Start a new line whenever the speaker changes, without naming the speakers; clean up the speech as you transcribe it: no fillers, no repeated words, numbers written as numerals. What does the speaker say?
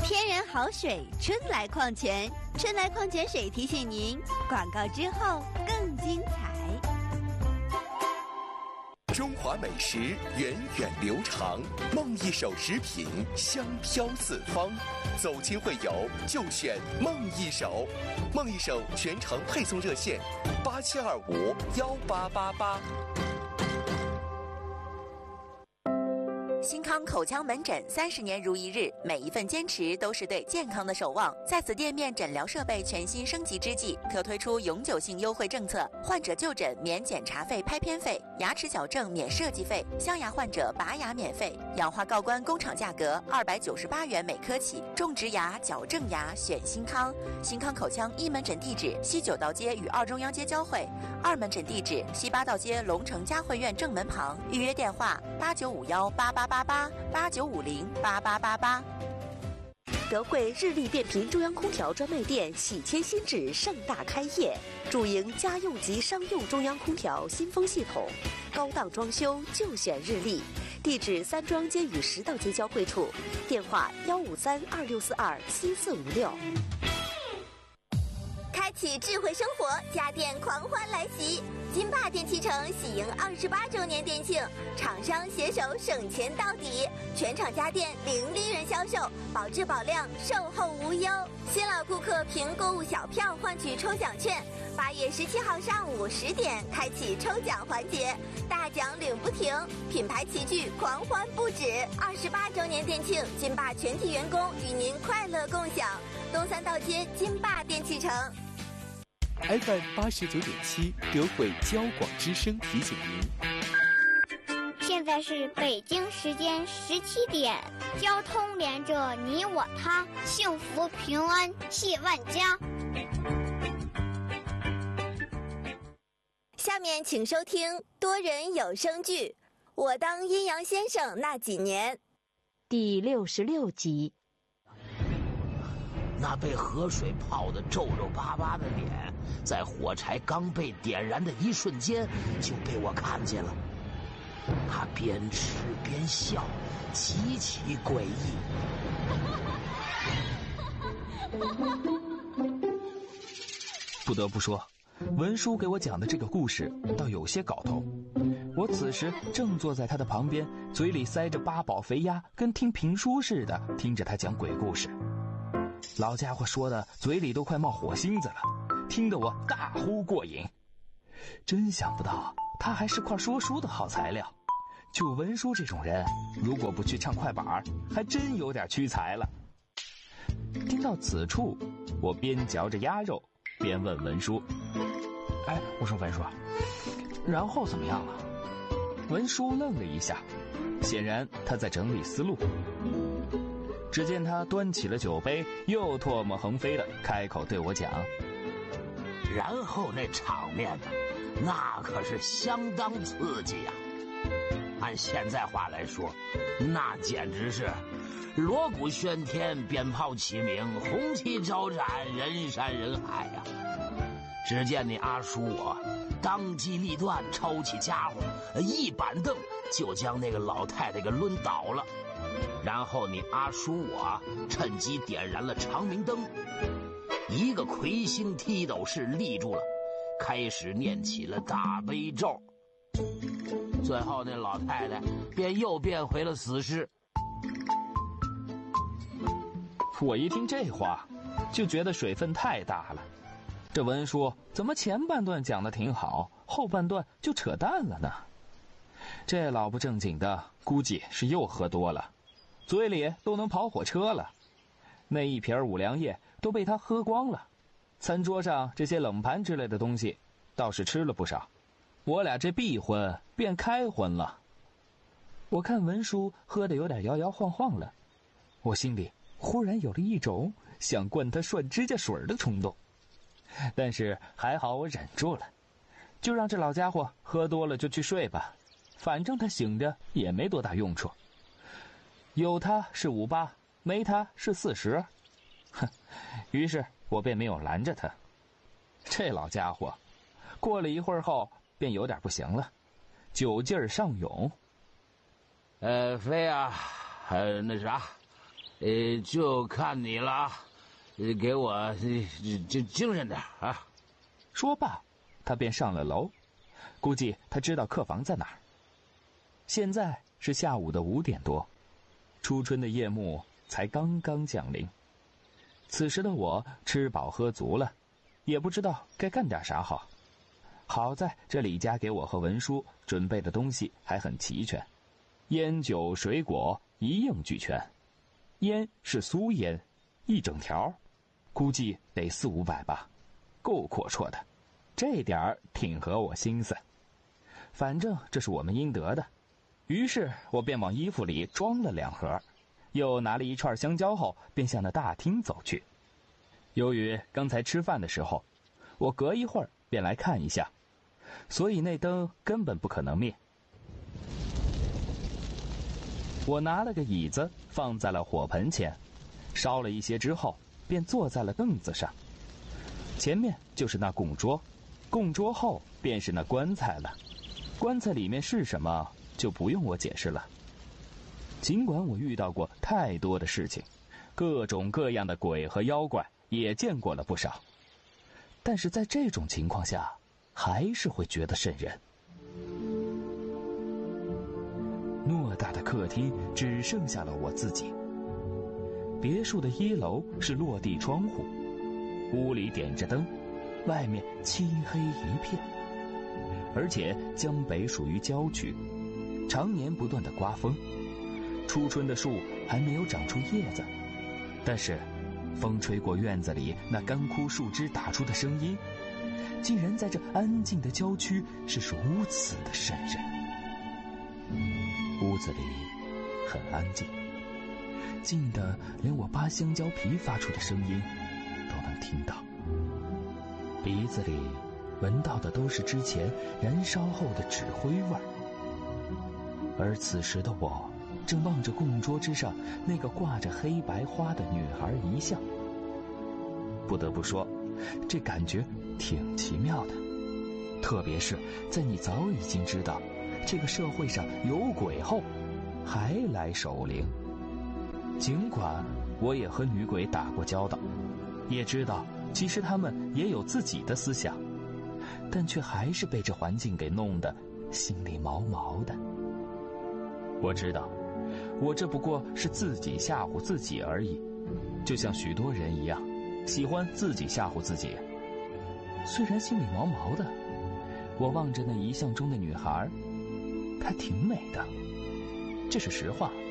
天然好水，春来矿泉，春来矿泉水提醒您，广告之后更精彩。
中华美食源远流长，梦一手食品香飘四方，走亲会友就选梦一手。梦一手全程配送热线87251888。
新康口腔门诊30年如一日，每一份坚持都是对健康的守望。在此店面诊疗设备全新升级之际，特推出永久性优惠政策：患者就诊免检查费、拍片费，牙齿矫正免设计费，镶牙患者拔牙免费，氧化锆关工厂价格298元每颗起。种植牙、矫正牙选新康。新康口腔一门诊地址西9道街与2中央街交汇，2门诊地址西8道街龙城嘉汇苑正门旁。预约电话8951888889508888。
德惠日立变频中央空调专卖店喜迁新址盛大开业，主营家用及商用中央空调新风系统，高档装修就选日立。地址3庄街与10道街交汇处，电话15326427456。
开启智慧生活，家电狂欢来袭！金霸电器城喜迎28周年店庆，厂商携手省钱到底，全场家电零利润销售，保质保量，售后无忧。新老顾客凭购物小票换取抽奖券，8月17号上午10点开启抽奖环节，大奖领不停，品牌齐聚，狂欢不止。28周年店庆，金霸全体员工与您快乐共享。东3道街金霸电器城。
FM 89.7德惠交广之声提醒您，
现在是北京时间17点，交通连着你我他，幸福平安系万家。
下面请收听多人有声剧《我当阴阳先生那几年》
第66集。
那被河水泡得皱皱巴巴的脸，在火柴刚被点燃的一瞬间就被我看见了。他边吃边笑，极其诡异。
不得不说，文叔给我讲的这个故事倒有些搞头。我此时正坐在他的旁边，嘴里塞着八宝肥鸭，跟听评书似的听着他讲鬼故事。老家伙说的嘴里都快冒火星子了，听得我大呼过瘾。真想不到他还是块说书的好材料。就文叔这种人，如果不去唱快板，还真有点屈才了。听到此处，我边嚼着鸭肉边问文叔：哎，我说文叔，然后怎么样了？文叔愣了一下，显然他在整理思路。只见他端起了酒杯，又唾沫横飞的开口对我讲：
然后那场面呢，那可是相当刺激呀！按现在话来说，那简直是锣鼓喧天，鞭炮齐鸣，红旗招展，人山人海呀！只见那阿叔我当机立断，抄起家伙，一板凳就将那个老太太给抡倒了。然后你阿叔我趁机点燃了长明灯，一个魁星踢斗式立住了，开始念起了大悲咒。最后那老太太便又变回了死尸。
我一听这话，就觉得水分太大了。这文叔怎么前半段讲的挺好，后半段就扯淡了呢？这老不正经的，估计是又喝多了，嘴里都能跑火车了。那一瓶五粮液都被他喝光了，餐桌上这些冷盘之类的东西倒是吃了不少。我俩这闭荤变开荤了。我看文叔喝得有点摇摇晃晃了，我心里忽然有了一种想灌他涮指甲水的冲动，但是还好我忍住了，就让这老家伙喝多了就去睡吧，反正他醒着也没多大用处。有他是58，没他是40。哼，于是我便没有拦着他。这老家伙过了一会儿后便有点不行了，酒劲儿上涌。
飞啊，那啥， 就看你了，给我精神点啊！
说罢，他便上了楼，估计他知道客房在哪儿。现在是下午的5点多，初春的夜幕才刚刚降临。此时的我吃饱喝足了，也不知道该干点啥好。好在这李家给我和文书准备的东西还很齐全，烟酒水果一应俱全。烟是酥烟，1整条，估计得400-500吧，够阔绰的，这点儿挺合我心思。反正这是我们应得的，于是我便往衣服里装了2盒，又拿了一串香蕉后，便向那大厅走去。由于刚才吃饭的时候，我隔一会儿便来看一下，所以那灯根本不可能灭。我拿了个椅子放在了火盆前，烧了一些之后，便坐在了凳子上。前面就是那供桌，供桌后便是那棺材了。棺材里面是什么，就不用我解释了。尽管我遇到过太多的事情，各种各样的鬼和妖怪也见过了不少，但是在这种情况下，还是会觉得瘆人。偌大的客厅只剩下了我自己。别墅的1楼是落地窗户，屋里点着灯，外面漆黑一片。而且江北属于郊区，常年不断的刮风，初春的树还没有长出叶子，但是风吹过院子里那干枯树枝打出的声音，竟然在这安静的郊区是如此的瘆人。屋子里很安静，静得连我扒香蕉皮发出的声音都能听到。鼻子里闻到的都是之前燃烧后的纸灰味儿。而此时的我正望着供桌之上那个挂着黑白花的女孩遗像。不得不说，这感觉挺奇妙的，特别是在你早已经知道这个社会上有鬼后，还来守灵。尽管我也和女鬼打过交道，也知道其实他们也有自己的思想，但却还是被这环境给弄得心里毛毛的。我知道，我这不过是自己吓唬自己而已，就像许多人一样，喜欢自己吓唬自己。虽然心里毛毛的，我望着那遗像中的女孩，她挺美的，这是实话。